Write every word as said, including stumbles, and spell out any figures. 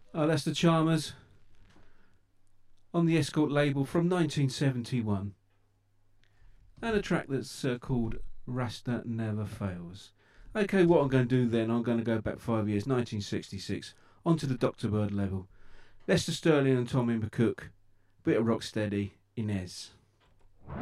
Oh, that's the Charmers on the Escort label from nineteen seventy-one. And a track that's uh, called Rasta Never Fails. Okay, what I'm going to do then, I'm going to go back five years, nineteen sixty-six, onto the Doctor Bird level. Lester Sterling and Tommy McCook, bit of Rocksteady, Inez.